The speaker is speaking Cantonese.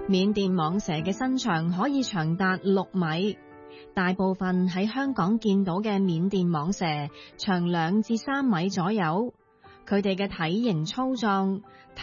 緬甸蟒蛇嘅身長可以長達6米，大部分喺香港見到嘅緬甸蟒蛇長2至3米左右。佢哋嘅體型粗壯，